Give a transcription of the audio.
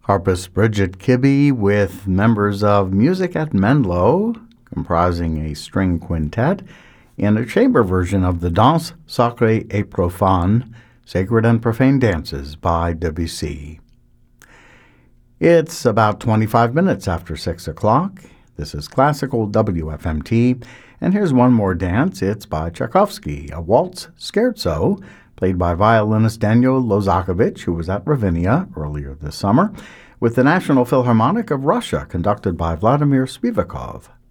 Harpist Bridget Kibbe with members of Music at Menlo, comprising a string quintet, in a chamber version of the Danse Sacrée et Profane, Sacred and Profane Dances by Debussy. It's about 25 minutes after 6 o'clock. This is Classical WFMT, and here's one more dance. It's by Tchaikovsky, a waltz scherzo, played by violinist Daniel Lozakovich, who was at Ravinia earlier this summer, with the National Philharmonic of Russia, conducted by Vladimir Spivakov.